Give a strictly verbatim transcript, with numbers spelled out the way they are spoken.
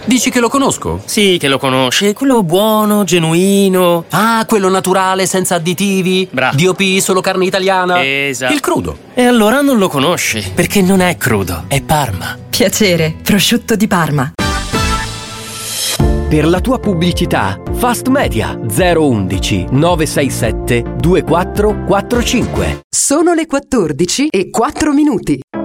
Dici che lo conosco? Sì, che lo conosci, quello buono, genuino. Ah, quello naturale, senza additivi. Bravo. D O P, solo carne italiana. Esatto. Il crudo. E allora non lo conosci, perché non è crudo, è Parma. Piacere, prosciutto di Parma. Per la tua pubblicità, Fast Media zero undici nove sei sette due quattro quattro cinque. Sono le quattordici e quattro minuti.